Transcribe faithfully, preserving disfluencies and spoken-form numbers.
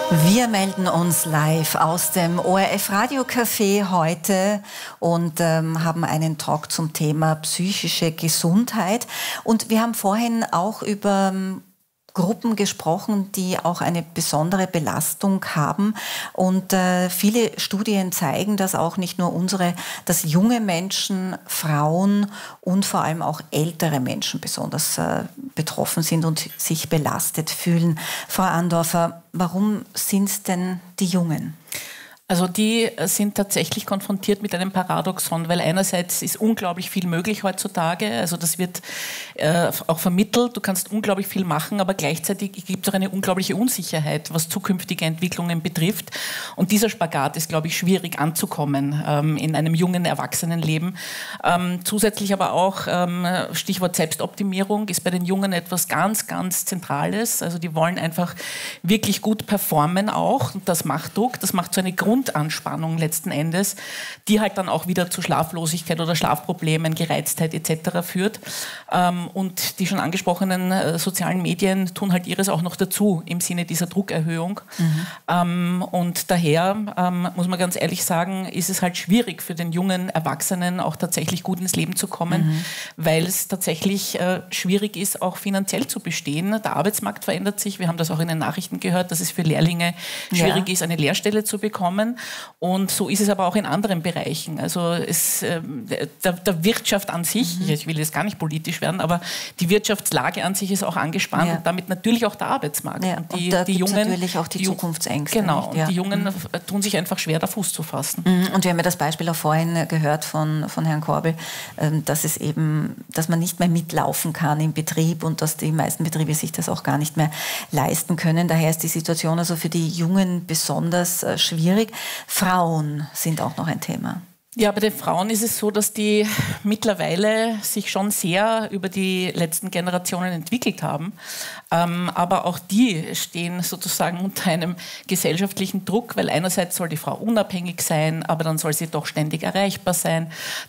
Wir melden uns live aus dem O R F Radiocafé heute und ähm, haben einen Talk zum Thema psychische Gesundheit. Und wir haben vorhin auch über ähm, Gruppen gesprochen, die auch eine besondere Belastung haben. Und äh, viele Studien zeigen, dass auch nicht nur unsere, dass junge Menschen, Frauen und vor allem auch ältere Menschen besonders äh, betroffen sind und sich belastet fühlen. Frau Andorfer, warum sind es denn die Jungen? Also die sind tatsächlich konfrontiert mit einem Paradoxon, weil einerseits ist unglaublich viel möglich heutzutage, also das wird äh, auch vermittelt, du kannst unglaublich viel machen, aber gleichzeitig gibt es auch eine unglaubliche Unsicherheit, was zukünftige Entwicklungen betrifft. Und dieser Spagat ist, glaube ich, schwierig anzukommen ähm, in einem jungen Erwachsenenleben. Ähm, zusätzlich aber auch, ähm, Stichwort Selbstoptimierung, ist bei den Jungen etwas ganz, ganz Zentrales. Also die wollen einfach wirklich gut performen auch und das macht Druck, das macht so eine Grund Anspannung letzten Endes, die halt dann auch wieder zu Schlaflosigkeit oder Schlafproblemen, Gereiztheit et cetera führt. Und die schon angesprochenen sozialen Medien tun halt ihres auch noch dazu im Sinne dieser Druckerhöhung. Mhm. Und daher, muss man ganz ehrlich sagen, ist es halt schwierig für den jungen Erwachsenen auch tatsächlich gut ins Leben zu kommen, mhm. weil es tatsächlich schwierig ist, auch finanziell zu bestehen. Der Arbeitsmarkt verändert sich. Wir haben das auch in den Nachrichten gehört, dass es für Lehrlinge schwierig ja. ist, eine Lehrstelle zu bekommen. Und so ist es aber auch in anderen Bereichen. Also es, äh, der, der Wirtschaft an sich, mhm. ich will jetzt gar nicht politisch werden, aber die Wirtschaftslage an sich ist auch angespannt ja. und damit natürlich auch der Arbeitsmarkt. Ja. Und, die, und da die gibt es Jungen, natürlich auch die, die Zukunftsängste. Genau, nicht? und ja. die Jungen mhm. tun sich einfach schwer, da Fuß zu fassen. Mhm. Und wir haben ja das Beispiel auch vorhin gehört von, von Herrn Korbel, dass es eben, dass man nicht mehr mitlaufen kann im Betrieb und dass die meisten Betriebe sich das auch gar nicht mehr leisten können. Daher ist die Situation also für die Jungen besonders schwierig. Frauen sind auch noch ein Thema. Ja, bei den Frauen ist es so, dass die mittlerweile sich schon sehr über die letzten Generationen entwickelt haben. Ähm, aber auch die stehen sozusagen unter einem gesellschaftlichen Druck, weil einerseits soll die Frau unabhängig sein, aber dann soll sie doch ständig erreichbar sein.